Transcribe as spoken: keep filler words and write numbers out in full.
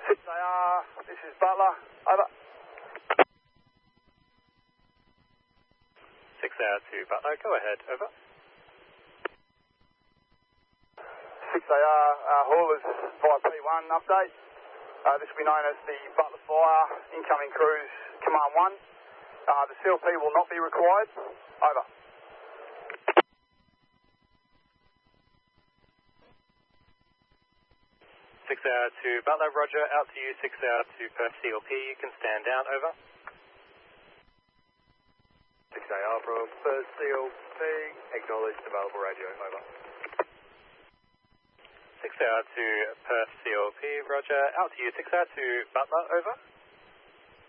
six A R, this is Butler, over. six A R to Butler, go ahead, over. six A R, uh, haulers via P one update. Uh, this will be known as the Butler Fire, incoming cruise, Command one. Uh, the C L P will not be required, over. six A R to Butler, roger, out to you, six A R to Perth C L P, you can stand down, over. six A R from Perth C L P, acknowledged, available radio, over. six A R to Perth C L P, roger, out to you, six A R to Butler, over.